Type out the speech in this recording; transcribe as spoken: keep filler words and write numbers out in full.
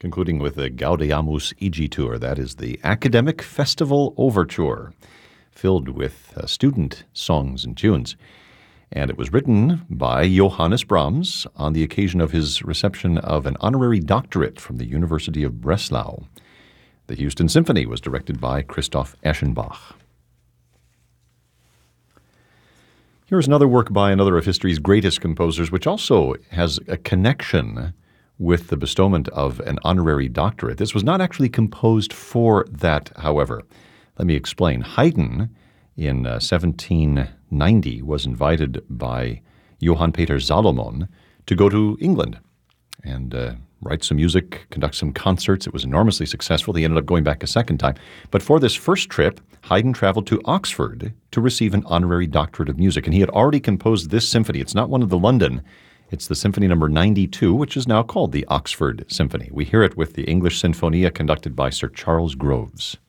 concluding with the Gaudeamus Igitur. That is the Academic Festival Overture, filled with uh, student songs and tunes. And it was written by Johannes Brahms on the occasion of his reception of an honorary doctorate from the University of Breslau. The Houston Symphony was directed by Christoph Eschenbach. Here's another work by another of history's greatest composers, which also has a connection with the bestowment of an honorary doctorate. This was not actually composed for that, however. Let me explain. Haydn, in uh, seventeen ninety, was invited by Johann Peter Salomon to go to England and uh, write some music, conduct some concerts. It was enormously successful. He ended up going back a second time. But for this first trip, Haydn traveled to Oxford to receive an honorary doctorate of music. And he had already composed this symphony. It's not one of the London. It's the Symphony Number ninety-two, which is now called the Oxford Symphony. We hear it with the English Sinfonia conducted by Sir Charles Groves.